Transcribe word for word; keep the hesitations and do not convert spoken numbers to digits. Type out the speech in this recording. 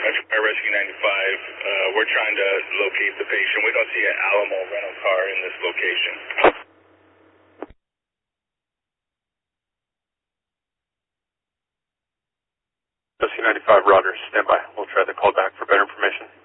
Fire Rescue ninety-five. Uh, we're trying to locate the patient. We don't see an Alamo rental car in this location. Rescue ninety-five, Rogers. Stand by. We'll try to call back for better information.